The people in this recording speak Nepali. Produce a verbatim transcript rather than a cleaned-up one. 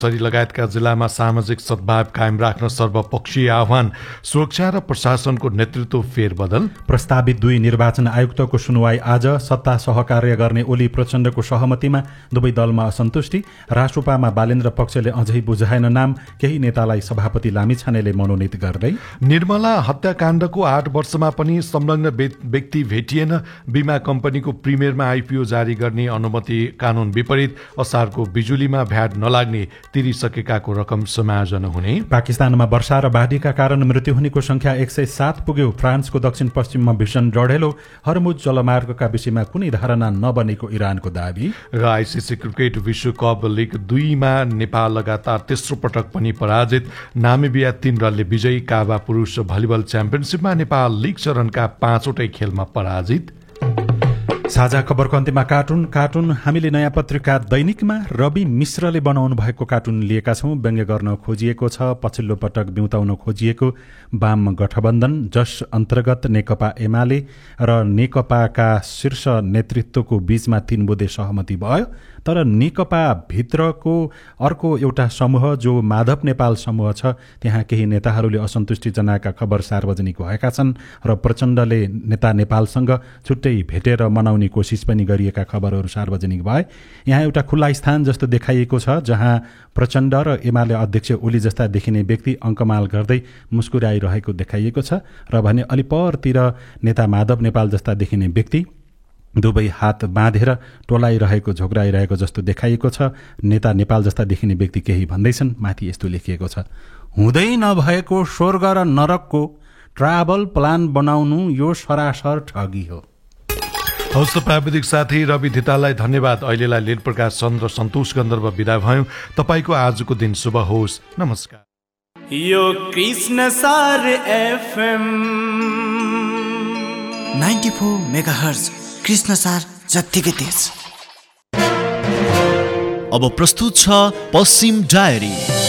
सरी लगायतका जिल्लामा सामाजिक सद्भाव कायम राख्न सर्वपक्षीय आह्वान, सुरक्षा र प्रशासनको नेतृत्व फेरबदल। प्रस्तावित दुई निर्वाचन आयुक्तको सुनवाई आज। सत्ता सहकार्य गर्ने ओली प्रचण्डको सहमतिमा दुवै दलमा असन्तुष्टि। राष्ट्रपामा बालेन्द्र पक्षले अझै बुझाएन नाम, केही नेतालाई सभापति लामिछानेले मनोनित गर्दै। निर्मला हत्याकाण्डको आठ वर्षमा पनि संलग्न व्यक्ति भेटिएन। बीमा कम्पनीको प्रिमियरमा आइपिओ जारी गर्ने अनुमति कानून विपरीत। असारको बिजुलीमा भ्याट नलाग्ने, तिरिसकेकाको रकम समायोजन हुने। पाकिस्तानमा वर्षा र बाढीका कारण मृत्यु हुनेको संख्या एक सय सात पुग्यो। फ्रान्सको दक्षिण पश्चिममा भीषण डढेलो। हर्मुज जलमार्गका विषयमा कुनै धारणा नबनेको इरानको दावी। र आइसिसी क्रिकेट विश्वकप लिग दुईमा नेपाल लगातार तेस्रो पटक पनि पराजित। नामिबिया तीन रनले विजयी। काबा पुरुष भलिबल च्याम्पियनसिपमा नेपाल लिग चरणका पाँचवटै खेलमा पराजित। साझा खबरको अन्त्यमा कार्टुन कार्टुन हामीले नयाँ पत्रिका दैनिकमा रवि मिश्रले बनाउनु भएको कार्टुन लिएका छौं। व्यङ्ग्य गर्न खोजिएको छ। पछिल्लो पटक बिउताउन खोजिएको वाम गठबन्धन, जस अन्तर्गत नेकपा एमाले र नेकपाका शीर्ष नेतृत्वको बीचमा तीन बुँदे सहमति भयो। तर नेकपा भित्रको अर्को एउटा समूह जो माधव नेपाल समूह छ, त्यहाँ केही नेताहरूले असन्तुष्टि जनाएका खबर सार्वजनिक भएका छन् र प्रचण्डले नेता नेपालसँग छुट्टै भेटेर मनाउने कोसिस पनि गरिएका खबरहरू सार्वजनिक भए। यहाँ एउटा खुल्ला स्थान जस्तो देखाइएको छ, जहाँ प्रचण्ड र एमाले अध्यक्ष ओली जस्ता देखिने व्यक्ति अङ्कमाल गर्दै मुस्कुराइरहेको देखाइएको छ र भने अलिपरतिर नेता माधव नेपाल जस्ता देखिने व्यक्ति दुवै हात बाँधेर टोलाइरहेको, झोक्राइरहेको जस्तो देखाइएको छ। नेता नेपाल जस्ता देखिने व्यक्ति केही भन्दैछन्। माथि यस्तो लेखिएको छ, हुँदै नभएको स्वर्ग र नरकको ट्राभल प्लान बनाउनु यो सरासर ठगी हो। हौस् प्राविधिक साथी रवि धिताललाई धन्यवाद। अहिलेलाई लील प्रकाश चन्द्र सन्तोष गन्धर्व विदा भयौं। तपाईको आजको दिन शुभ होस्। नमस्कार। यो कृष्ण सार FM ninety four megahertz Krishna सार जत्तिकै तेज। अब प्रस्तुत छ पश्चिम डायरी।